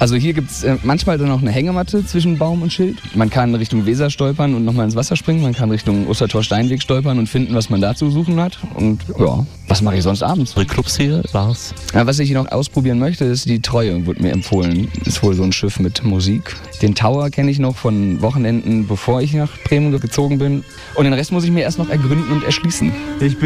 Also hier gibt es manchmal dann auch eine Hängematte zwischen Baum und Schild. Man kann Richtung Weser stolpern und nochmal ins Wasser springen. Man kann Richtung Ostertor-Steinweg stolpern und finden, was man da zu suchen hat. Und ja, was mache ich sonst abends? Die Clubs hier, Bars? Ja, was ich hier noch ausprobieren möchte, ist die Treue, wurde mir empfohlen. Ist wohl so ein Schiff mit Musik. Den Tower kenne ich noch von Wochenenden, bevor ich nach Bremen gezogen bin. Und den Rest muss ich mir erst noch ergründen und erschließen.